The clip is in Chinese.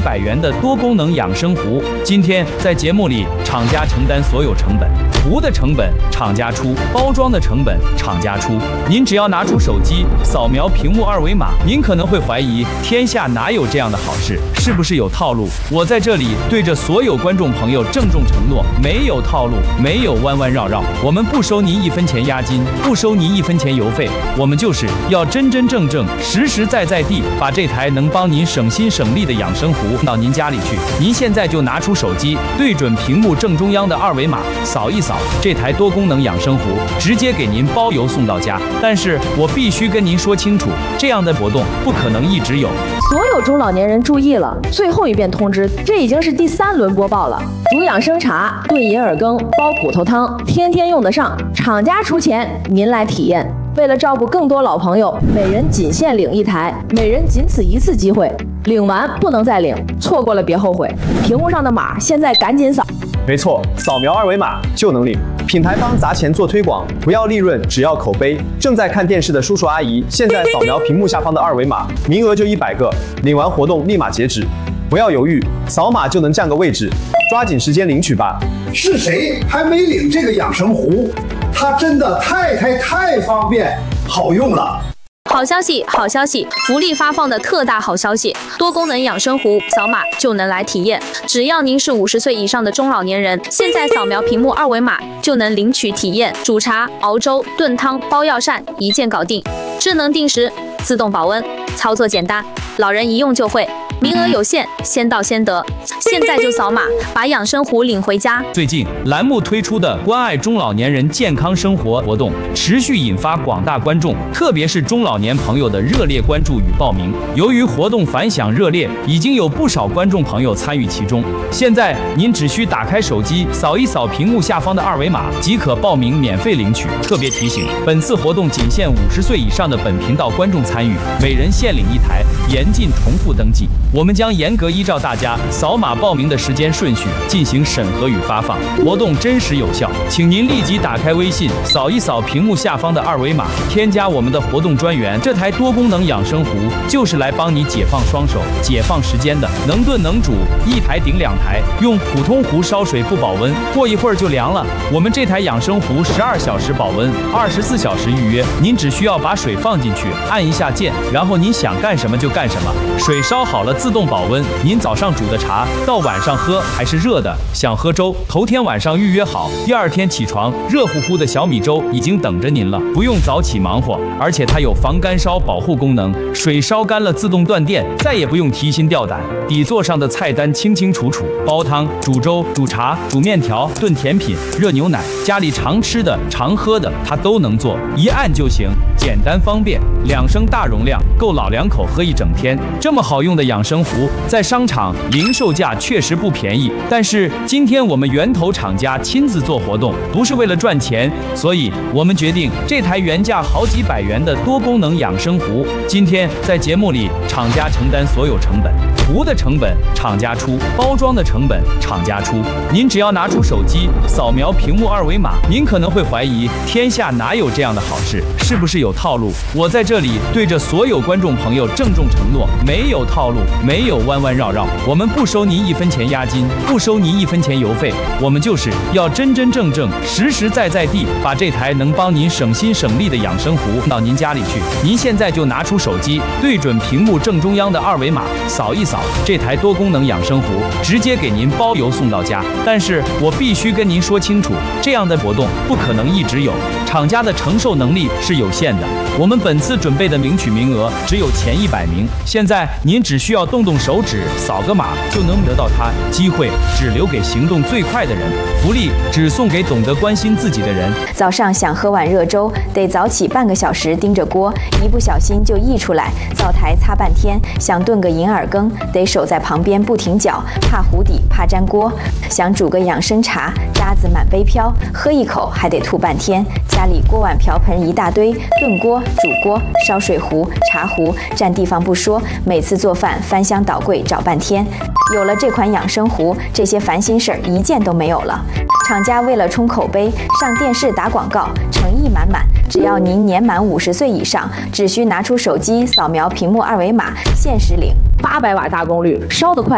百元的多功能养生壶。今天在节目里，厂家承担所有成本，壶的成本厂家出，包装的成本厂家出。您只要拿出手机扫描屏幕二维码，您可能会怀疑天下哪有这样的好事，是不是有套路？我在这里对着所有观众朋友郑重承诺，没有套路，没有弯弯绕绕，我们不收您1分钱押金，不收您1分钱邮费，我们就是要真真正正、实实在在地把这台能帮您省心省力的养生壶到您家里去。您现在就拿出手机，对准屏幕正中央的二维码，扫一扫这台多功能养生壶，直接给您包邮送到家。但是我必须跟您说清楚，这样的活动不可能一直有。 所有中老年人注意了，最后一遍通知，这已经是第3轮播报了。煮养生茶、炖银耳羹、煲骨头汤，天天用得上，厂家出钱，您来体验。为了照顾更多老朋友，每人仅限领1台，每人仅此1次机会，领完不能再领，错过了别后悔。屏幕上的码现在赶紧扫。 没错，扫描二维码就能领。品牌方砸钱做推广，不要利润，只要口碑。正在看电视的叔叔阿姨，现在扫描屏幕下方的二维码，名额就100个，领完活动立马截止。不要犹豫，扫码就能占个位置，抓紧时间领取吧。 是谁还没领这个养生壶？它真的太方便，好用了。 好消息，好消息！福利发放的特大好消息，多功能养生壶，扫码就能来体验。只要您是50岁以上的中老年人，现在扫描屏幕二维码就能领取体验。煮茶、熬粥、炖汤、包药膳，一键搞定。智能定时，自动保温，操作简单，老人一用就会。名额有限，先到先得，现在就扫码把养生壶领回家。 最近栏目推出的关爱中老年人健康生活活动，持续引发广大观众，特别是中老年朋友的热烈关注与报名。由于活动反响热烈，已经有不少观众朋友参与其中。现在您只需打开手机，扫一扫屏幕下方的二维码，即可报名免费领取。特别提醒，本次活动仅限50岁以上的本频道观众参与，每人限领1台，严禁重复登记。我们将严格依照大家扫码报名的时间顺序进行审核与发放，活动真实有效。请您立即打开微信，扫一扫屏幕下方的二维码，添加我们的活动专员。这台多功能养生壶就是来帮你解放双手、解放时间的，能炖能煮，1台顶2台，用普通壶烧水不保温，过一会儿就凉了。我们这台养生壶12小时保温，24小时预约。您只需要把水放进去，按一下键，然后您想干什么就干什么。水烧好了自动保温，您早上煮的茶到晚上喝还是热的，想喝粥，头天晚上预约好，第2天起床，热乎乎的小米粥已经等着您了，不用早起忙活。而且它有防干烧保护功能，水烧干了自动断电，再也不用提心吊胆。底座上的菜单清清楚楚，煲汤、煮粥、煮茶、煮面条、炖甜品、热牛奶，家里常吃的、常喝的，它都能做，一按就行，简单方便。2升大容量，够老两口喝1整天。这么好用的养生壶，在商场零售价确实不便宜，但是今天我们源头厂家亲自做活动，不是为了赚钱，所以我们决定这台原价好几百元的多功能养生壶，今天在节目里厂家承担所有成本，壶的成本厂家出，包装的成本厂家出。您只要拿出手机扫描屏幕二维码，您可能会怀疑天下哪有这样的好事，是不是有套路？我在这里对着所有观众朋友郑重承诺，没有套路，没有弯弯绕绕，我们不收您1分钱押金，不收您1分钱邮费，我们就是要真真正正、实实在在地把这台能帮您省心省力的养生壶到您家里去。您现在就拿出手机，对准屏幕正中央的二维码，扫一扫这台多功能养生壶，直接给您包邮送到家。但是我必须跟您说清楚，这样的活动不可能一直有，厂家的承受能力是有限的。我们本次准备的领取名额只有前100名，现在您只需要动动手指，扫个码就能得到它。机会只留给行动最快的人，福利只送给懂得关心自己的人。 早上想喝碗热粥，得早起半个小时盯着锅，一不小心就溢出来，灶台擦半天。想炖个银耳羹，得守在旁边不停搅，怕糊底，怕粘锅。想煮个养生茶，渣子满杯飘，喝一口还得吐半天。家里锅碗瓢盆一大堆，炖锅、煮锅、烧水壶、茶壶，占地方不说，每次做饭翻箱倒柜找半天。有了这款养生壶，这些烦心事儿一件都没有了。厂家为了冲口碑，上电视打广告，诚意满满。只要您年满50岁以上，只需拿出手机扫描屏幕二维码，限时领。 800瓦大功率，烧得快，